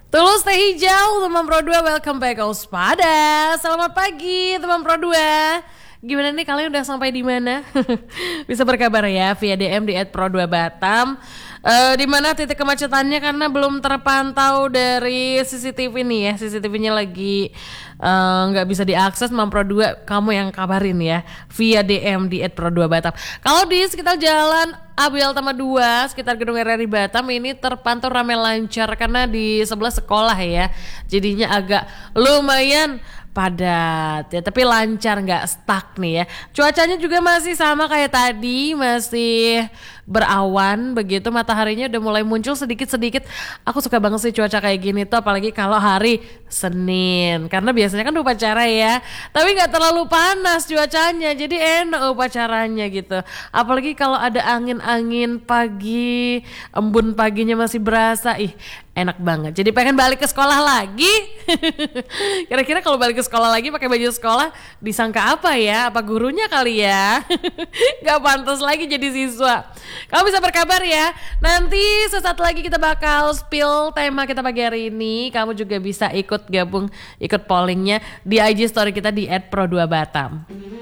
Tulus Teh Hijau, teman Pro 2, welcome back Auspada. Selamat pagi teman Pro 2. Gimana nih, kalian udah sampai di mana? Bisa berkabar ya via DM di @pro2batam. Di mana titik kemacetannya karena belum terpantau dari CCTV nih ya. CCTV-nya lagi nggak bisa diakses. Mam Pro 2, kamu yang kabarin ya via DM di @pro2batam. Kalau di sekitar jalan Abiel Tama 2 sekitar Gedung RRI Batam ini terpantau ramai lancar karena di sebelah sekolah ya. Jadinya agak lumayan padat ya, tapi lancar, nggak stuck nih ya. Cuacanya juga masih sama kayak tadi, masih berawan begitu, mataharinya udah mulai muncul sedikit-sedikit. Aku suka banget sih cuaca kayak gini tuh, apalagi kalau hari Senin, karena biasanya kan upacara ya, tapi nggak terlalu panas cuacanya, jadi enak upacaranya gitu. Apalagi kalau ada angin-angin pagi, embun paginya masih berasa, enak banget. Jadi pengen balik ke sekolah lagi. Kira-kira kalau balik ke sekolah lagi pakai baju sekolah disangka apa ya? Apa gurunya kali ya? Gak pantas lagi jadi siswa. Kamu bisa berkabar ya. Nanti sesaat lagi kita bakal spill tema kita pagi hari ini. Kamu juga bisa ikut gabung, ikut pollingnya di IG story kita di @pro2batam.